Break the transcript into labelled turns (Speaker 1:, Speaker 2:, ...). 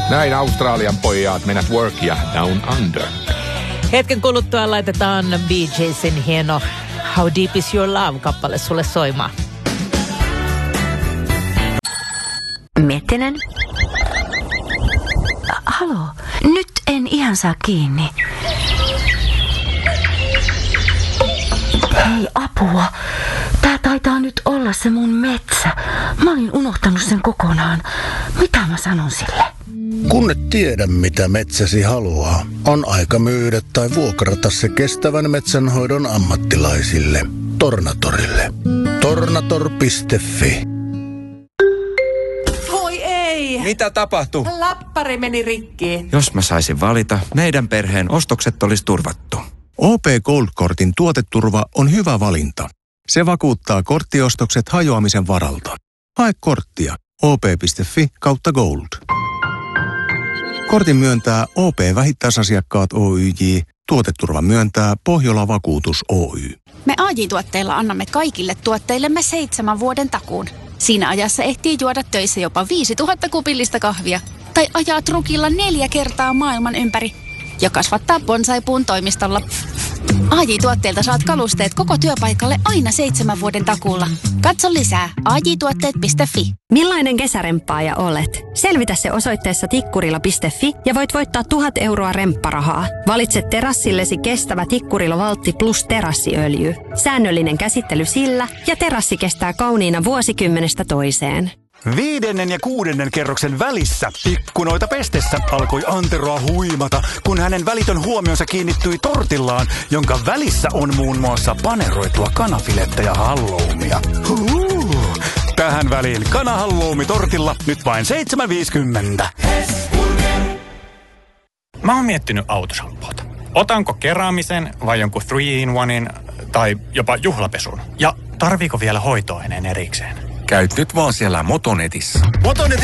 Speaker 1: Näin Australian pojat menät workia Down Under.
Speaker 2: Hetken kuluttua laitetaan Bee Geesin hieno How Deep Is Your Love-kappale sulle soimaan.
Speaker 3: Miettinen? Halo, nyt en ihan saa kiinni. Hei, apua. Tää taitaa nyt olla se mun metsä. Mä olin unohtanut sen kokonaan. Mitä mä sanon sille?
Speaker 4: Kun et tiedä, mitä metsäsi haluaa, on aika myydä tai vuokrata se kestävän metsänhoidon ammattilaisille. Tornatorille. Tornator.fi.
Speaker 5: Voi ei!
Speaker 6: Mitä tapahtui?
Speaker 5: Läppäri meni rikki.
Speaker 6: Jos mä saisin valita, meidän perheen ostokset olisi turvattu.
Speaker 7: OP Gold-kortin tuoteturva on hyvä valinta. Se vakuuttaa korttiostokset hajoamisen varalta. Hae korttia op.fi/gold. Kortin myöntää OP Vähittäisasiakkaat Oyj. Tuoteturva myöntää Pohjola Vakuutus Oy.
Speaker 8: Me AJ-tuotteilla annamme kaikille tuotteillemme 7 vuoden takuun. Siinä ajassa ehtii juoda töissä jopa 5000 kupillista kahvia. Tai ajaa trukilla 4 kertaa maailman ympäri. Ja kasvattaa bonsaipuun toimistolla. AJ-tuotteilta saat kalusteet koko työpaikalle aina 7 vuoden takuulla. Katso lisää ajtuotteet.fi.
Speaker 9: Millainen kesäremppaaja olet? Selvitä se osoitteessa tikkurila.fi ja voit voittaa 1000 euroa rempparahaa. Valitse terassillesi kestävä Tikkurila Valtti Plus terassiöljy. Säännöllinen käsittely sillä ja terassi kestää kauniina vuosikymmenestä toiseen.
Speaker 10: 5. ja 6. kerroksen välissä ikkunoita pestessä alkoi Anteroa huimata, kun hänen välitön huomionsa kiinnittyi tortillaan, jonka välissä on muun muassa paneroitua kanafilettä ja halloumia. Tähän väliin kanahalloumi tortilla nyt vain 7,50.
Speaker 11: Mä oon miettinyt autoshampoota. Otanko keräämisen vai jonkun 3-in-1 tai jopa juhlapesun? Ja tarviiko vielä hoitoaineen erikseen?
Speaker 12: Käyt nyt vaan siellä Motonetissä.
Speaker 10: Motonetin